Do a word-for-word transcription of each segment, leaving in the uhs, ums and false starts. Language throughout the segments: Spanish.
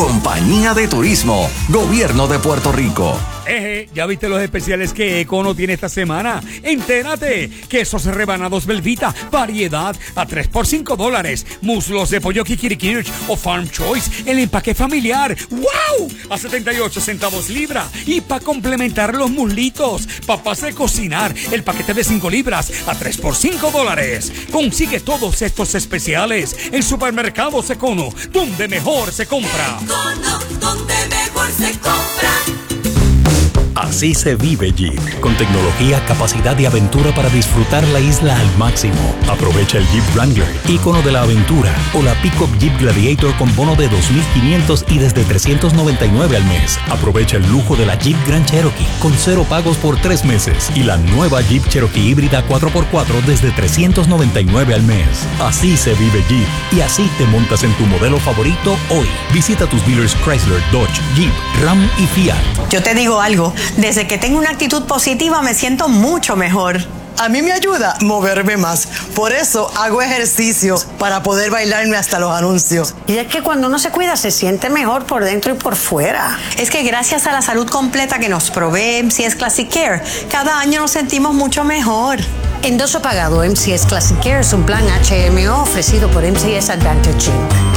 Compañía de Turismo, Gobierno de Puerto Rico. Eje, ¿ya viste los especiales que Econo tiene esta semana? Entérate, quesos rebanados Belvita, variedad a tres por cinco dólares, muslos de pollo Kikirikirch o Farm Choice, el empaque familiar, ¡wow! A setenta y ocho centavos libra. Y para complementar los muslitos, papas de cocinar, el paquete de cinco libras a tres por cinco dólares. Consigue todos estos especiales en Supermercados Econo, donde mejor se compra. Econo, donde mejor se compra. Así se vive Jeep, con tecnología, capacidad y aventura para disfrutar la isla al máximo. Aprovecha el Jeep Wrangler, ícono de la aventura, o la Pickup Jeep Gladiator con bono de dos mil quinientos y desde trescientos noventa y nueve al mes. Aprovecha el lujo de la Jeep Grand Cherokee con cero pagos por tres meses y la nueva Jeep Cherokee híbrida cuatro por cuatro desde trescientos noventa y nueve al mes. Así se vive Jeep y así te montas en tu modelo favorito hoy. Visita tus dealers Chrysler, Dodge, Jeep, Ram y Fiat. Yo te digo algo, desde que tengo una actitud positiva me siento mucho mejor. A mí me ayuda moverme más. Por eso hago ejercicio para poder bailarme hasta los anuncios. Y es que cuando uno se cuida se siente mejor por dentro y por fuera. Es que gracias a la salud completa que nos provee M C S Classic Care, cada año nos sentimos mucho mejor. Endoso pagado M C S Classic Care es un plan H M O ofrecido por M C S Advantage Incorporated.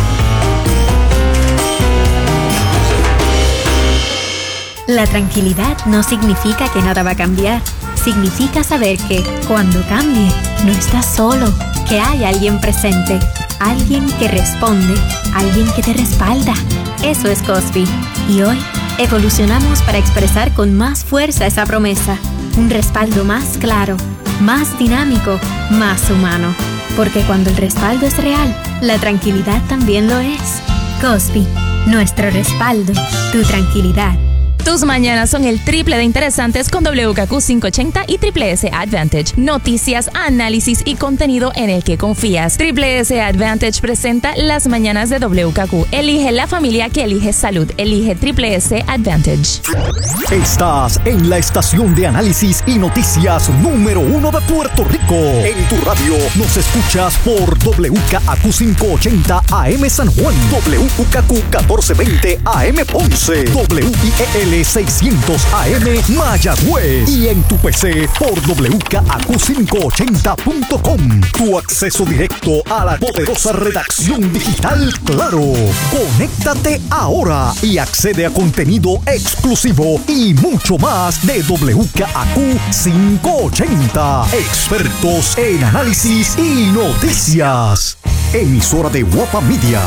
La tranquilidad no significa que nada va a cambiar. Significa saber que, cuando cambie, no estás solo, que hay alguien presente, alguien que responde, alguien que te respalda. Eso es Cosby. Y hoy, evolucionamos para expresar con más fuerza esa promesa. Un respaldo más claro, más dinámico, más humano. Porque cuando el respaldo es real, la tranquilidad también lo es. Cosby, nuestro respaldo, tu tranquilidad. Tus mañanas son el triple de interesantes con W K Q quinientos ochenta y Triple S Advantage. Noticias, análisis y contenido en el que confías. Triple S Advantage presenta las mañanas de W K Q. Elige la familia que elige salud. Elige Triple S Advantage. Estás en la estación de análisis y noticias número uno de Puerto Rico. En tu radio nos escuchas por W K Q quinientos ochenta A M San Juan, W K Q catorce veinte A M Ponce, W I E L seiscientos A M Mayagüez y en tu P C por W K Q quinientos ochenta punto com. Tu acceso directo a la poderosa redacción digital Claro. Conéctate ahora y accede a contenido exclusivo y mucho más de W K Q quinientos ochenta. Expertos en análisis y noticias. Emisora de Guapa Media.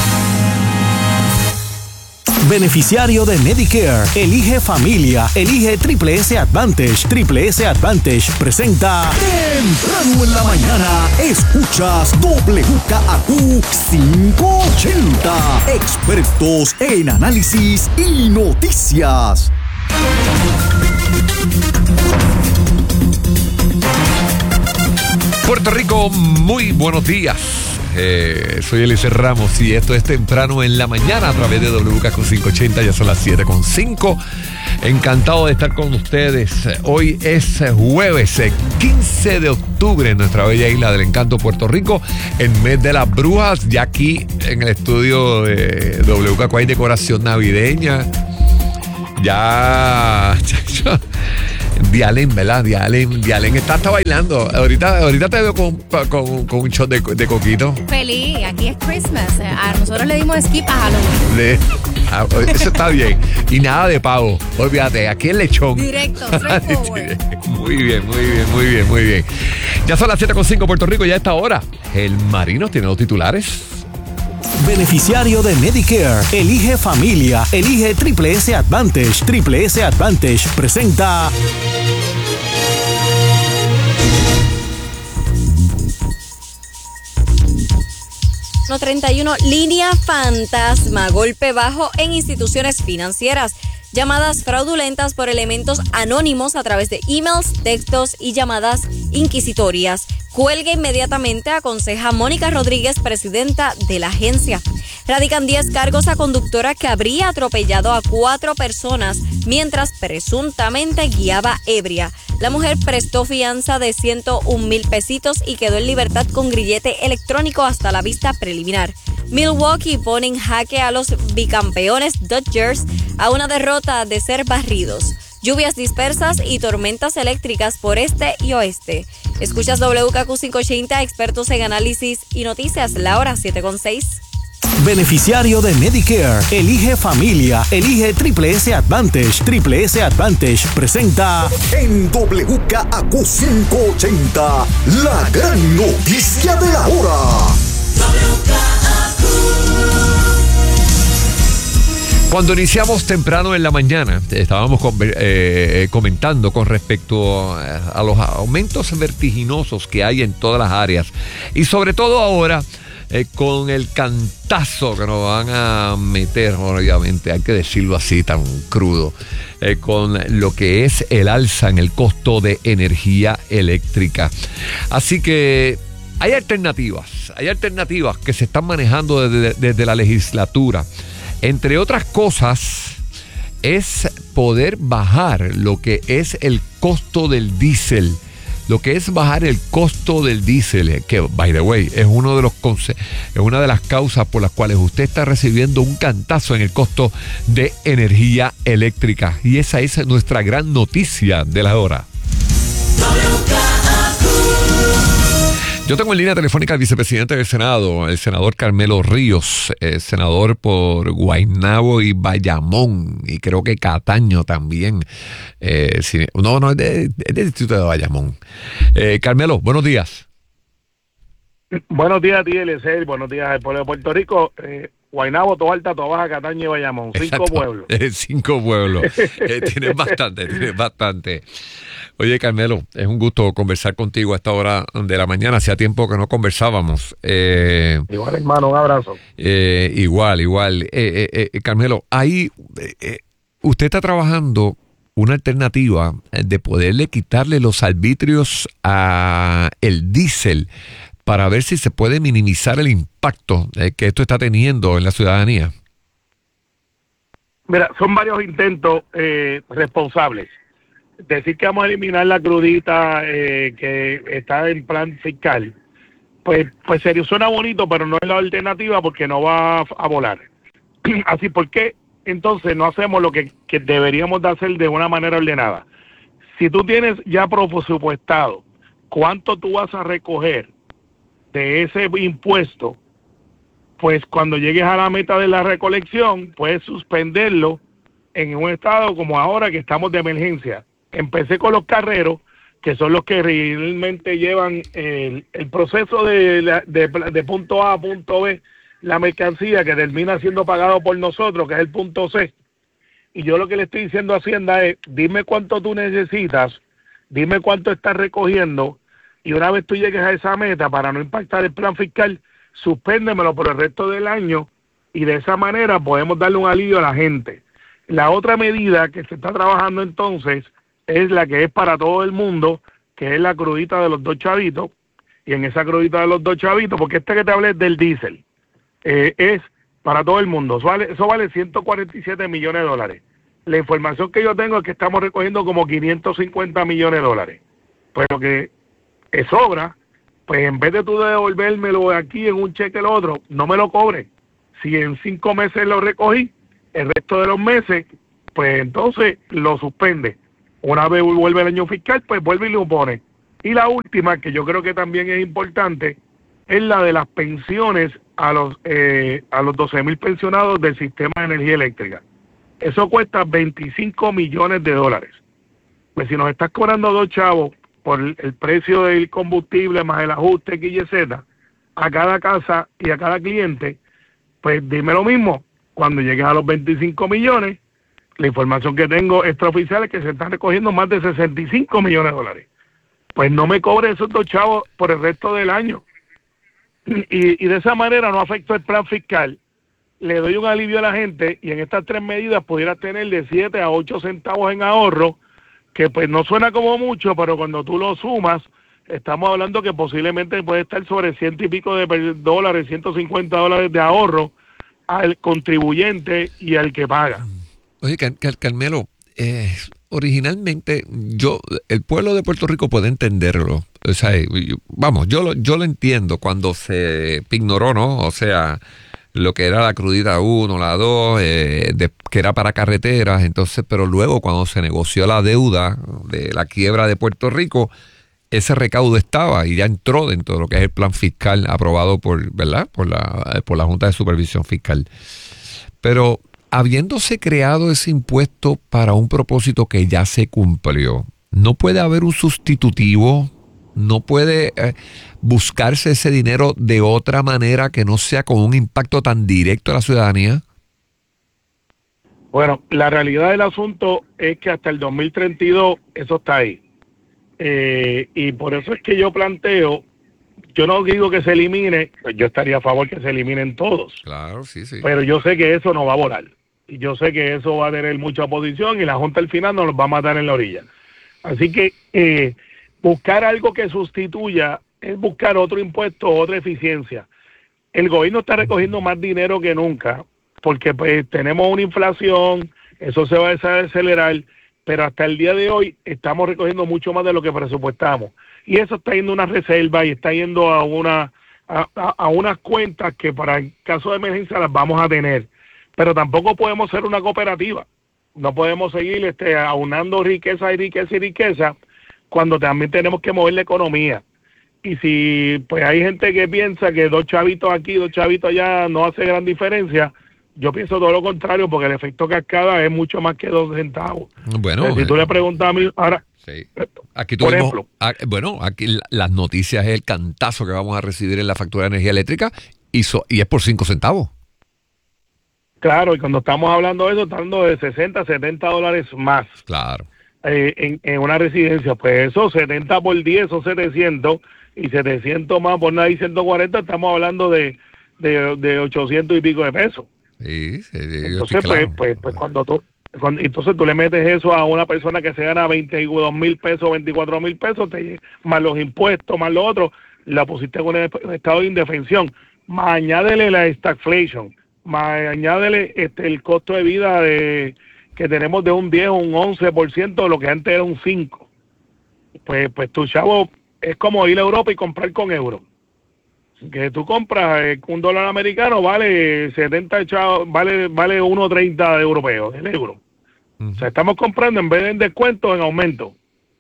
Beneficiario de Medicare. Elige familia. Elige Triple S Advantage. Triple S Advantage presenta Temprano en la mañana escuchas W K Q quinientos ochenta. Expertos en análisis y noticias. Puerto Rico, muy buenos días. Eh, soy Eliezer Ramos y esto es Temprano en la Mañana a través de W K Q quinientos ochenta. Ya son las siete con cinco. Encantado de estar con ustedes. Hoy es jueves quince de octubre en nuestra bella isla del encanto, Puerto Rico, en mes de las brujas. Ya aquí en el estudio de W K Q hay decoración navideña. Ya... Dialen, ¿verdad? Dialen, Dialen está, está bailando. Ahorita, ahorita te veo con, con, con un shot de, de coquito. Feliz, aquí es Christmas. A nosotros le dimos skip a Halloween. De, ah, eso está bien. Y nada de pavo. Olvídate, aquí el lechón. Directo, straightforward. Muy bien, muy bien, muy bien, muy bien. Ya son las siete con cinco Puerto Rico, ya a esta hora. El Marino tiene los titulares. Beneficiario de Medicare. Elige familia. Elige Triple S Advantage. Triple S Advantage presenta treinta y uno, línea fantasma, golpe bajo en instituciones financieras. Llamadas fraudulentas por elementos anónimos a través de emails, textos y llamadas inquisitorias. Cuelga inmediatamente, aconseja Mónica Rodríguez, presidenta de la agencia. Radican diez cargos a conductora que habría atropellado a cuatro personas mientras presuntamente guiaba ebria. La mujer prestó fianza de ciento un mil pesitos y quedó en libertad con grillete electrónico hasta la vista preliminar. Milwaukee pone en jaque a los bicampeones Dodgers a una derrota de ser barridos. Lluvias dispersas y tormentas eléctricas por este y oeste. Escuchas W K Q quinientos ochenta, expertos en análisis y noticias, la hora siete con seis. Beneficiario de Medicare. Elige familia. Elige Triple S Advantage. Triple S Advantage presenta en W K Q quinientos ochenta la gran noticia de la hora. Cuando iniciamos temprano en la mañana, estábamos con, eh, comentando con respecto a, a los aumentos vertiginosos que hay en todas las áreas. Y sobre todo ahora, eh, con el cantazo que nos van a meter, obviamente, hay que decirlo así, tan crudo, eh, con lo que es el alza en el costo de energía eléctrica. Así que hay alternativas, hay alternativas que se están manejando desde, desde la legislatura. Entre otras cosas, es poder bajar lo que es el costo del diésel. Lo que es bajar el costo del diésel, que, by the way, es, uno de los conce- es una de las causas por las cuales usted está recibiendo un cantazo en el costo de energía eléctrica. Y esa es nuestra gran noticia de la hora. Yo tengo en línea telefónica al vicepresidente del Senado, el senador Carmelo Ríos, eh, senador por Guaynabo y Bayamón, y creo que Cataño también. Eh, si, no, no, es, de, es del distrito de Bayamón. Eh, Carmelo, buenos días. Buenos días a ti, Eliezer. Buenos días al pueblo de Puerto Rico. Eh, Guaynabo, Toa Alta, Toa Baja, Cataño y Bayamón. Cinco Exacto. pueblos. Eh, cinco pueblos. Eh, tienes bastante, tienes bastante. Oye, Carmelo, es un gusto conversar contigo a esta hora de la mañana. Hacía tiempo que no conversábamos. Eh, igual, hermano, un abrazo. Eh, igual, igual. Eh, eh, eh, Carmelo, ahí eh, eh, usted está trabajando una alternativa de poderle quitarle los arbitrios a el diésel para ver si se puede minimizar el impacto eh, que esto está teniendo en la ciudadanía. Mira, son varios intentos eh, responsables. Decir que vamos a eliminar la crudita eh, que está en plan fiscal, pues, pues serio, suena bonito, pero no es la alternativa porque no va a, a volar. Así, ¿por qué entonces no hacemos lo que, que deberíamos de hacer de una manera ordenada? Si tú tienes ya presupuestado cuánto tú vas a recoger de ese impuesto, pues cuando llegues a la meta de la recolección, puedes suspenderlo en un estado como ahora que estamos de emergencia. Empecé con los carreros, que son los que realmente llevan el, el proceso de, de, de punto A a punto B, la mercancía que termina siendo pagado por nosotros, que es el punto C. Y yo lo que le estoy diciendo a Hacienda es, dime cuánto tú necesitas, dime cuánto estás recogiendo, y una vez tú llegues a esa meta, para no impactar el plan fiscal, suspéndemelo por el resto del año, y de esa manera podemos darle un alivio a la gente. La otra medida que se está trabajando entonces es la que es para todo el mundo, que es la crudita de los dos chavitos, y en esa crudita de los dos chavitos, porque este que te hablé es del diésel, eh, es para todo el mundo, eso vale, eso vale ciento cuarenta y siete millones de dólares. La información que yo tengo es que estamos recogiendo como quinientos cincuenta millones de dólares, pues lo que es sobra, pues en vez de tú devolvérmelo aquí en un cheque el otro, no me lo cobre. Si en cinco meses lo recogí, el resto de los meses, pues entonces lo suspende. Una vez vuelve el año fiscal, pues vuelve y lo pone. Y la última, que yo creo que también es importante, es la de las pensiones a los eh, a los doce mil pensionados del sistema de energía eléctrica. Eso cuesta veinticinco millones de dólares. Pues si nos estás cobrando dos chavos por el precio del combustible más el ajuste X Y Z a cada casa y a cada cliente, pues dime lo mismo. Cuando llegues a los veinticinco millones, la información que tengo extraoficial es que se están recogiendo más de sesenta y cinco millones de dólares. Pues no me cobre esos dos chavos por el resto del año. Y, y de esa manera no afecto el plan fiscal. Le doy un alivio a la gente y en estas tres medidas pudiera tener de siete a ocho centavos en ahorro, que pues no suena como mucho, pero cuando tú lo sumas, estamos hablando que posiblemente puede estar sobre ciento y pico de dólares, ciento cincuenta dólares de ahorro al contribuyente y al que paga. Oye, Car- Car- Carmelo, eh, originalmente yo, el pueblo de Puerto Rico puede entenderlo. O sea, yo, vamos, yo lo, yo lo entiendo cuando se ignoró, ¿no? O sea, lo que era la crudita uno, la dos, eh, de, que era para carreteras. Entonces, pero luego cuando se negoció la deuda de la quiebra de Puerto Rico, ese recaudo estaba y ya entró dentro de lo que es el plan fiscal aprobado por, ¿verdad? Por la, por la Junta de Supervisión Fiscal. Pero habiéndose creado ese impuesto para un propósito que ya se cumplió, ¿no puede haber un sustitutivo? ¿No puede eh, buscarse ese dinero de otra manera que no sea con un impacto tan directo a la ciudadanía? Bueno, la realidad del asunto es que hasta el dos mil treinta y dos eso está ahí. Eh, y por eso es que yo planteo, yo no digo que se elimine, pues yo estaría a favor que se eliminen todos. Claro, sí, sí. Pero yo sé que eso no va a volar. Y yo sé que eso va a tener mucha oposición y la Junta al final nos los va a matar en la orilla. Así que eh, buscar algo que sustituya es buscar otro impuesto, otra eficiencia. El gobierno está recogiendo más dinero que nunca porque pues tenemos una inflación, eso se va a desacelerar, pero hasta el día de hoy estamos recogiendo mucho más de lo que presupuestamos. Y eso está yendo a una reserva y está yendo a una a, a, a unas cuentas que para el caso de emergencia las vamos a tener. Pero tampoco podemos ser una cooperativa. No podemos seguir este, aunando riqueza y riqueza y riqueza cuando también tenemos que mover la economía. Y si pues hay gente que piensa que dos chavitos aquí, dos chavitos allá no hace gran diferencia, yo pienso todo lo contrario, porque el efecto cascada es mucho más que dos centavos. Bueno, Entonces, si tú eh, le preguntas a mí, ahora, sí. Aquí por tuvimos, ejemplo, ah, bueno, aquí la- las noticias es el cantazo que vamos a recibir en la factura de energía eléctrica y, so- y es por cinco centavos. claro, y cuando estamos hablando de eso, estamos hablando de sesenta, setenta dólares más. Claro. Eh, en, en una residencia, pues eso, setenta por diez son setecientos, y setecientos más por nada y ciento cuarenta, estamos hablando de, de, de ochocientos y pico de pesos. Sí, sí, yo Entonces, estoy claro. pues, pues, pues cuando tú, cuando, entonces tú le metes eso a una persona que se gana veintidós mil pesos, veinticuatro mil pesos, te, más los impuestos, más lo otro, la pusiste en un estado de indefensión. Más añádele la stagflation, más añádele este, el costo de vida de que tenemos de un diez o un once por ciento de lo que antes era un cinco. Pues, pues tu chavo es como ir a Europa y comprar con euros. Que tú compras eh, un dólar americano vale setenta chavos, vale vale uno treinta de europeo, el euro. O sea, estamos comprando en vez de en descuento, en aumento.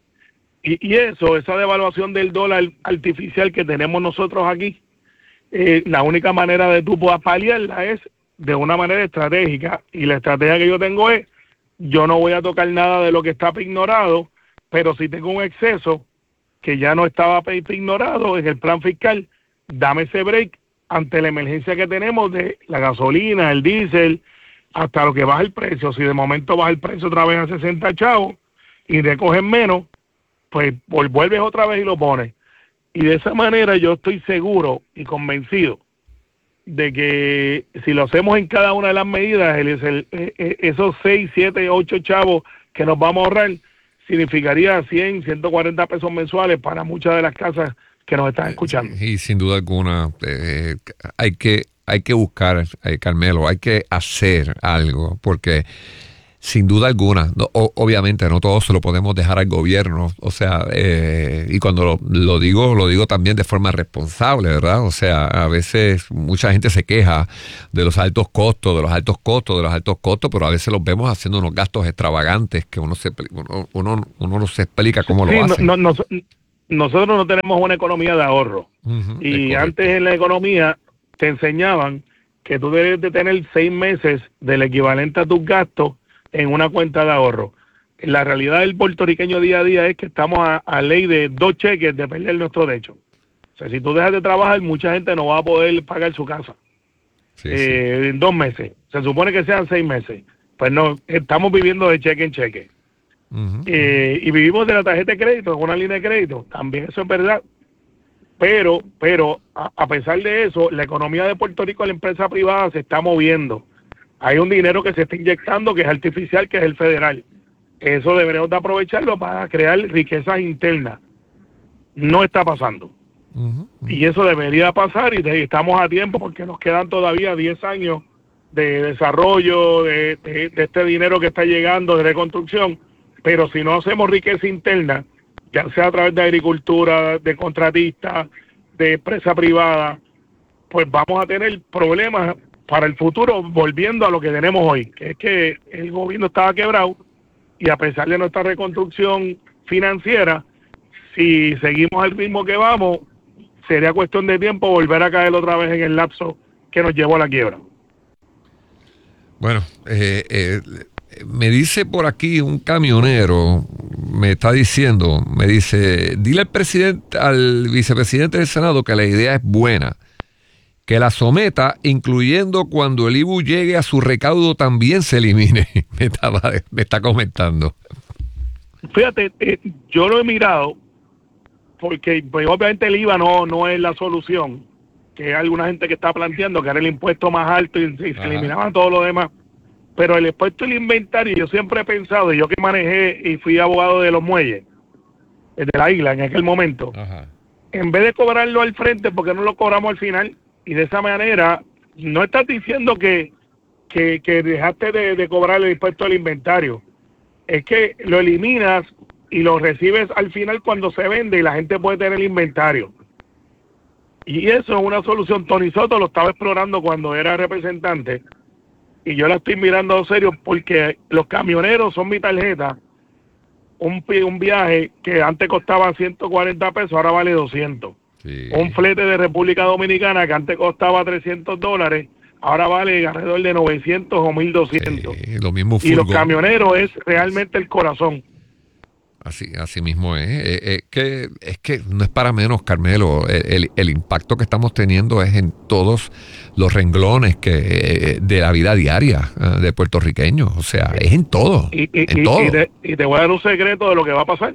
Y, y eso, esa devaluación del dólar artificial que tenemos nosotros aquí, eh, la única manera de tú puedas paliarla es de una manera estratégica. Y la estrategia que yo tengo es, yo no voy a tocar nada de lo que está ignorado, pero si tengo un exceso que ya no estaba ignorado en el plan fiscal, dame ese break ante la emergencia que tenemos de la gasolina, el diésel, hasta lo que baja el precio. Si de momento baja el precio otra vez a sesenta chavos y recogen menos, pues vuelves otra vez y lo pones. Y de esa manera yo estoy seguro y convencido de que si lo hacemos en cada una de las medidas, el, el, el, esos seis, siete, ocho chavos que nos vamos a ahorrar, significaría cien, ciento cuarenta pesos mensuales para muchas de las casas que nos están escuchando. Y sin duda alguna, eh, hay que hay que buscar, eh, Carmelo, hay que hacer algo, porque sin duda alguna, no, o, obviamente no todo se lo podemos dejar al gobierno, o sea, eh, y cuando lo, lo digo, lo digo también de forma responsable, ¿verdad? O sea, a veces mucha gente se queja de los altos costos, de los altos costos, de los altos costos, pero a veces los vemos haciendo unos gastos extravagantes que uno se uno, uno, uno no se explica cómo Sí, lo hacen. no, no, no, nosotros no tenemos una economía de ahorro. Uh-huh, y antes en la economía te enseñaban que tú debes de tener seis meses del equivalente a tus gastos en una cuenta de ahorro. La realidad del puertorriqueño día a día es que estamos a, a ley de dos cheques de perder nuestro techo. O sea, si tú dejas de trabajar, mucha gente no va a poder pagar su casa. Sí, eh, sí. En dos meses. Se supone que sean seis meses. Pues no, estamos viviendo de cheque en cheque. Uh-huh. Eh, y vivimos de la tarjeta de crédito, con una línea de crédito. También eso es verdad. Pero, pero a, a pesar de eso, la economía de Puerto Rico, la empresa privada, se está moviendo. Hay un dinero que se está inyectando que es artificial, que es el federal. Eso deberíamos de aprovecharlo para crear riquezas internas. No está pasando. Uh-huh. Y eso debería pasar y de, estamos a tiempo porque nos quedan todavía diez años de desarrollo de, de, de este dinero que está llegando de reconstrucción. Pero si no hacemos riqueza interna, ya sea a través de agricultura, de contratistas, de empresa privada, pues vamos a tener problemas para el futuro, volviendo a lo que tenemos hoy, que es que el gobierno estaba quebrado y a pesar de nuestra reconstrucción financiera, si seguimos al ritmo que vamos, sería cuestión de tiempo volver a caer otra vez en el lapso que nos llevó a la quiebra. Bueno, eh, eh, me dice por aquí un camionero, me está diciendo, me dice, dile al presidente, al vicepresidente del Senado que la idea es buena, que la someta, incluyendo cuando el I B U llegue a su recaudo, también se elimine. Me, estaba, me está comentando. Fíjate, eh, yo lo he mirado, porque pues, obviamente el I V A no, no es la solución, que hay alguna gente que está planteando que era el impuesto más alto y, y se eliminaban todo lo demás. Pero el impuesto del inventario, yo siempre he pensado, y yo que manejé y fui abogado de los muelles, de la isla en aquel momento, Ajá. en vez de cobrarlo al frente, ¿por qué no lo cobramos al final? Y de esa manera, no estás diciendo que, que, que dejaste de, de cobrar el impuesto del inventario. Es que lo eliminas y lo recibes al final cuando se vende y la gente puede tener el inventario. Y eso es una solución. Tony Soto lo estaba explorando cuando era representante y yo la estoy mirando serio porque los camioneros son mi tarjeta. Un, un viaje que antes costaba ciento cuarenta pesos, ahora vale doscientos. Sí. Un flete de República Dominicana que antes costaba trescientos dólares, ahora vale alrededor de novecientos o mil doscientos. Sí, lo mismo y los camioneros es realmente el corazón. Así, así mismo es. Es, es que es que no es para menos, Carmelo. El, el, el impacto que estamos teniendo es en todos los renglones que de la vida diaria de puertorriqueños. O sea, es en todo. Y, y, en y, todo. Y, te, y te voy a dar un secreto de lo que va a pasar.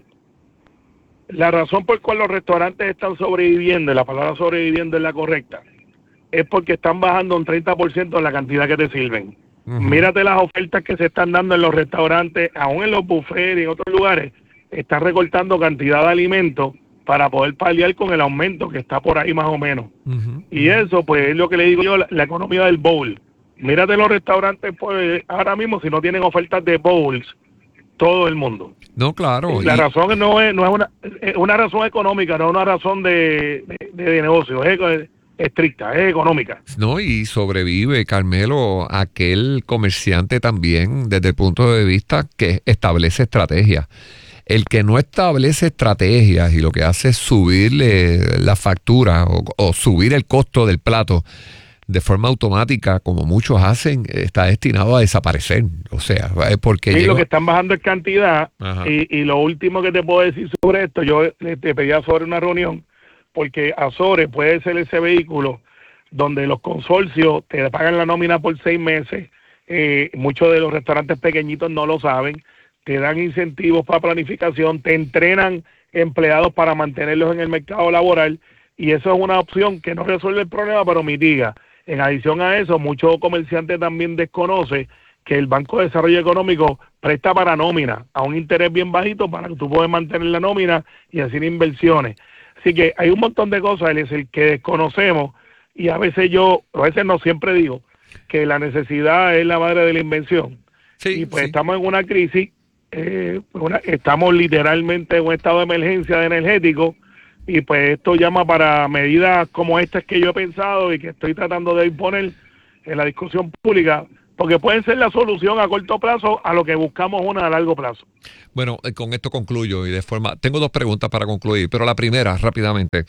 La razón por la cual los restaurantes están sobreviviendo, y la palabra sobreviviendo es la correcta, es porque están bajando un treinta por ciento en la cantidad que te sirven. Uh-huh. Mírate las ofertas que se están dando en los restaurantes, aún en los buffets y en otros lugares, están recortando cantidad de alimentos para poder paliar con el aumento que está por ahí más o menos. Uh-huh. Y eso, pues, es lo que le digo yo, la, la economía del bowl. Mírate los restaurantes, pues, ahora mismo, si no tienen ofertas de bowls, todo el mundo. No, claro. La y... razón no es no es una, es una razón económica, no es una razón de, de, de negocio, es, es estricta, es económica. No, y sobrevive, Carmelo, aquel comerciante también, desde el punto de vista que establece estrategias. El que no establece estrategias y lo que hace es subirle la factura o, o subir el costo del plato de forma automática, como muchos hacen, está destinado a desaparecer. O sea, porque sí, llegó... lo que están bajando es cantidad. Y, y lo último que te puedo decir sobre esto, yo te pedía sobre una reunión, porque Azores puede ser ese vehículo donde los consorcios te pagan la nómina por seis meses, eh, muchos de los restaurantes pequeñitos no lo saben, te dan incentivos para planificación, te entrenan empleados para mantenerlos en el mercado laboral, y eso es una opción que no resuelve el problema, pero mitiga. En adición a eso, muchos comerciantes también desconocen que el Banco de Desarrollo Económico presta para nómina a un interés bien bajito para que tú puedas mantener la nómina y hacer inversiones. Así que hay un montón de cosas, es el que desconocemos, y a veces yo, a veces no siempre digo, que la necesidad es la madre de la invención. Sí, y pues sí. estamos en una crisis, eh, una, estamos literalmente en un estado de emergencia de energético, y pues esto llama para medidas como estas que yo he pensado y que estoy tratando de imponer en la discusión pública, porque pueden ser la solución a corto plazo a lo que buscamos una a largo plazo. Bueno, eh, con esto concluyo y de forma... Tengo dos preguntas para concluir, pero la primera, rápidamente.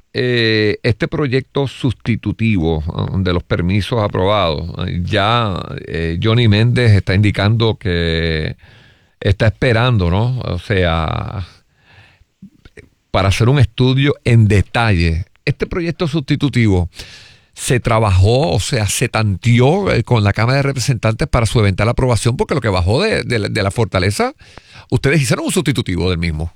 Eh, este proyecto sustitutivo uh, de los permisos aprobados, uh, ya eh, Johnny Méndez está indicando que está esperando, ¿no? O sea... para hacer un estudio en detalle. Este proyecto sustitutivo se trabajó, o sea, se tanteó eh, con la Cámara de Representantes para su eventual aprobación, porque lo que bajó de, de, de la Fortaleza, ustedes hicieron un sustitutivo del mismo.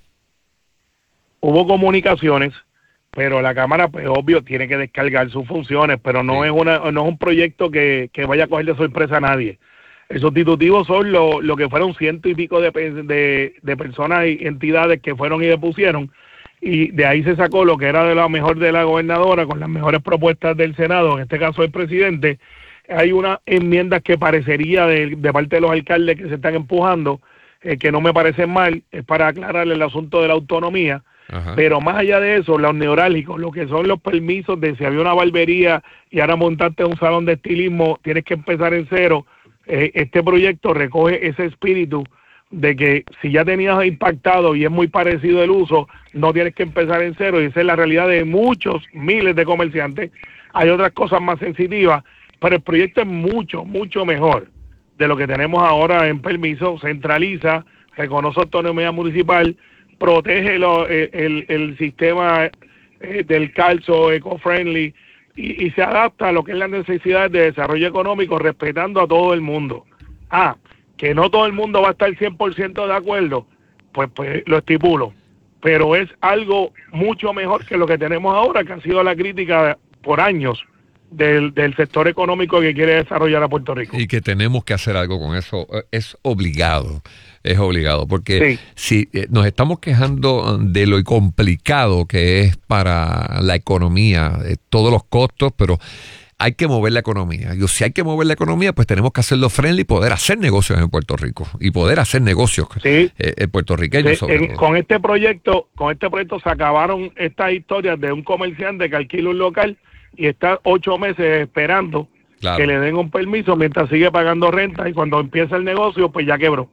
Hubo comunicaciones, pero la Cámara, pues obvio, tiene que descargar sus funciones, pero no sí. es una no es un proyecto que, que vaya a coger de sorpresa a nadie. El sustitutivo son lo, lo que fueron ciento y pico de, de, de personas y entidades que fueron y depusieron, y de ahí se sacó lo que era de lo mejor de la gobernadora con las mejores propuestas del Senado, en este caso el presidente. Hay unas enmiendas que parecería de, de parte de los alcaldes que se están empujando, eh, que no me parecen mal, es para aclarar el asunto de la autonomía. Ajá. Pero más allá de eso, los neurálgicos, lo que son los permisos de si había una barbería y ahora montaste un salón de estilismo, tienes que empezar en cero. Eh, este proyecto recoge ese espíritu de que si ya tenías impactado y es muy parecido el uso, no tienes que empezar en cero, y esa es la realidad de muchos, miles de comerciantes. Hay otras cosas más sensitivas, pero el proyecto es mucho, mucho mejor de lo que tenemos ahora en permiso. Centraliza, reconoce autonomía municipal, protege lo, el, el, el sistema eh, del calzo eco-friendly y, y se adapta a lo que es la necesidad de desarrollo económico, respetando a todo el mundo. Ah, que no todo el mundo va a estar cien por ciento de acuerdo, pues, pues lo estipulo. Pero es algo mucho mejor que lo que tenemos ahora, que ha sido la crítica por años del, del sector económico que quiere desarrollar a Puerto Rico. Y que tenemos que hacer algo con eso. Es obligado, es obligado, porque sí. si eh, nos estamos quejando de lo complicado que es para la economía, de todos los costos, pero hay que mover la economía. Y si hay que mover la economía, pues tenemos que hacerlo friendly y poder hacer negocios en Puerto Rico. Y poder hacer negocios sí. eh, puertorriqueños sí. sobre en, todo. Con este proyecto, con este proyecto se acabaron estas historias de un comerciante que alquila un local y está ocho meses esperando claro. que le den un permiso mientras sigue pagando renta, y cuando empieza el negocio, pues ya quebró.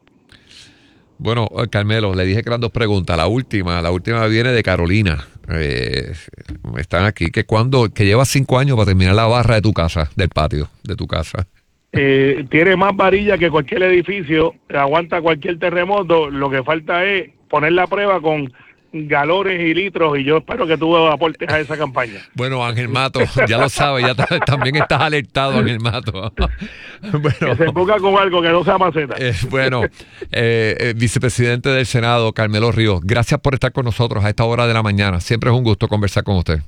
Bueno, Carmelo, le dije que eran dos preguntas. La última, la última viene de Carolina. Eh, están aquí, que cuando, que lleva cinco años para terminar la barra de tu casa, del patio de tu casa. Eh, tiene más varilla que cualquier edificio, aguanta cualquier terremoto. Lo que falta es poner la prueba con galones y litros, y yo espero que tú aportes a esa campaña. Bueno, Ángel Mato, ya lo sabes, ya t- también estás alertado, Ángel Mato. Bueno, que se ponga con algo que no sea maceta. Eh, bueno, eh, eh, vicepresidente del Senado, Carmelo Ríos, gracias por estar con nosotros a esta hora de la mañana. Siempre es un gusto conversar con usted.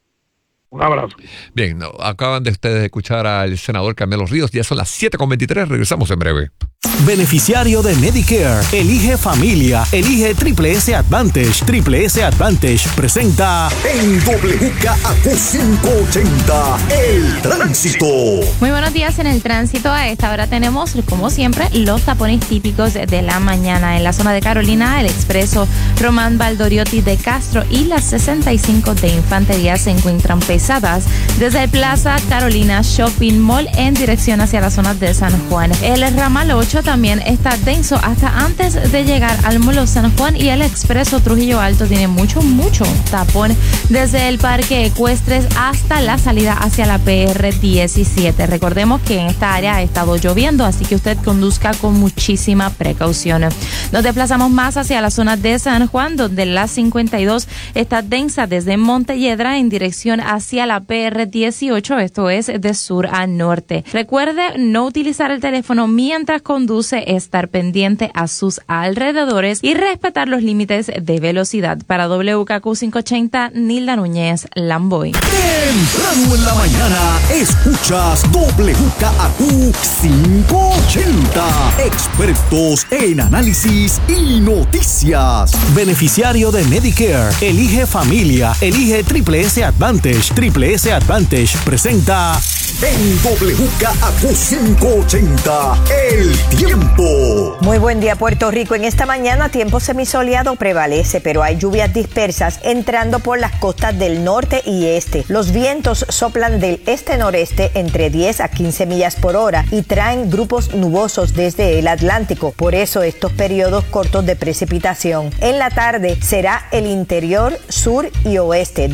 Un abrazo. Bien, no, acaban de ustedes escuchar al senador Carmelo Ríos. Ya son las siete con veintitrés. Regresamos en breve. Beneficiario de Medicare. Elige familia. Elige Triple S Advantage. Triple S Advantage presenta en W K A Q quinientos ochenta el tránsito. Muy buenos días en el tránsito. A esta hora tenemos, como siempre, los tapones típicos de la mañana. En la zona de Carolina, el expreso Román Valdoriotti de Castro y las sesenta y cinco de Infantería se encuentran pesadas desde el Plaza Carolina Shopping Mall en dirección hacia la zona de San Juan. El ramal ocho también está denso hasta antes de llegar al Molo San Juan, y el expreso Trujillo Alto tiene mucho, mucho tapón desde el Parque Ecuestres hasta la salida hacia la P R diecisiete. Recordemos que en esta área ha estado lloviendo, así que usted conduzca con muchísima precaución. Nos desplazamos más hacia la zona de San Juan, donde la cincuenta y dos está densa desde Montelledra en dirección hacia la P R dieciocho, esto es de sur a norte. Recuerde no utilizar el teléfono mientras conduce, estar pendiente a sus alrededores y respetar los límites de velocidad. Para W K Q quinientos ochenta, Nilda Núñez, Lamboy. Temprano en la mañana escuchas W K A Q quinientos ochenta. Expertos en análisis y noticias. Beneficiario de Medicare. Elige familia. Elige Triple S Advantage. Triple S Advantage presenta en W K A Q quinientos ochenta el tiempo. Muy buen día, Puerto Rico. En esta mañana tiempo semisoleado prevalece, pero hay lluvias dispersas entrando por las costas del norte y este. Los vientos soplan del este-noreste entre diez a quince millas por hora y traen grupos nubosos desde el Atlántico. Por eso estos periodos cortos de precipitación. En la tarde será el interior, sur y oeste.